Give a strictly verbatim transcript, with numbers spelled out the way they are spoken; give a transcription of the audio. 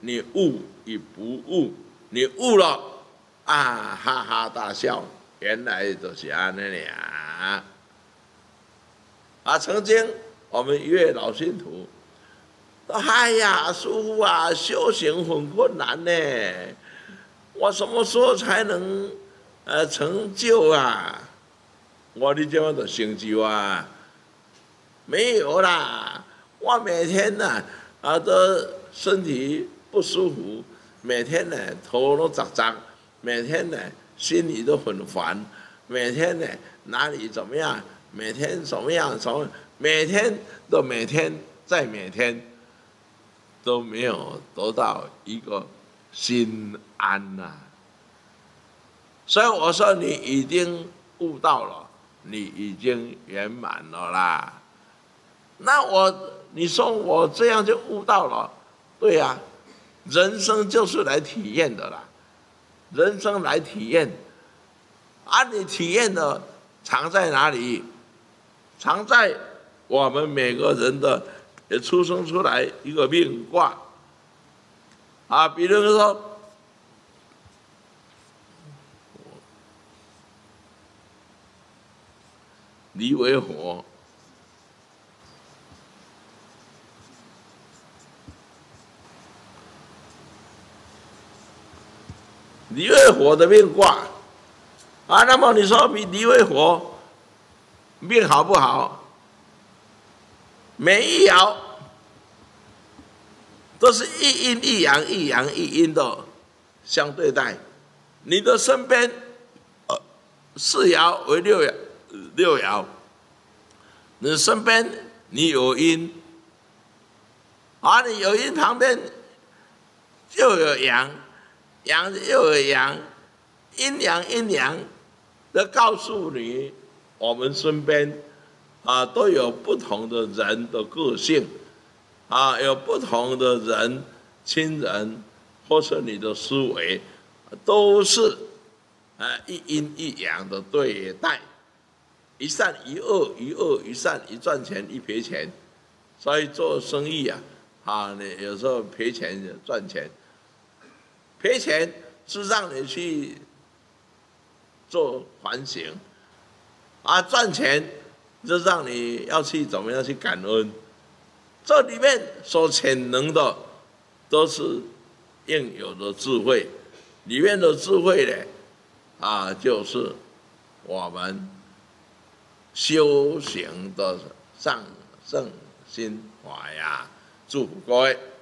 你悟与不悟，你悟了啊，哈哈大笑，原来就是安尼俩。啊，曾经我们一位老信徒，哎呀，师父啊，修行很困难呢，我什么时候才能呃成就啊？我你这样的成就啊？没有啦，我每天呢啊都身体不舒服，每天呢头都胀胀，每天呢心里都很烦，每天呢哪里怎么样，每天怎么样怎么，每天都每天再每天都没有得到一个心安呐、啊。所以我说你已经悟到了，你已经圆满了啦。那我，你说我这样就悟到了，对呀、啊，人生就是来体验的啦，人生来体验，啊，你体验的藏在哪里？藏在我们每个人的出生出来一个命卦，啊，比如说，离为火。离为火的命卦啊，那么你说离离为火命好不好？每一爻都是一阴一阳，一阳一阴的相对待。你的身边，呃，四爻为六爻，六爻，你身边你有阴，啊，你有阴旁边就有阳。阳又有阳，阴阳阴阳的告诉你，我们身边啊都有不同的人的个性，啊有不同的人亲人或是你的思维，都是啊一阴一阳的对待，一善一恶，一恶一善，一赚钱一赔钱，所以做生意啊，啊你有时候赔钱赚钱。赔钱是让你去做反省，啊，赚钱就让你要去怎么样去感恩。这里面所潜能的都是应有的智慧，里面的智慧呢，啊，就是我们修行的上圣心法呀。祝福各位。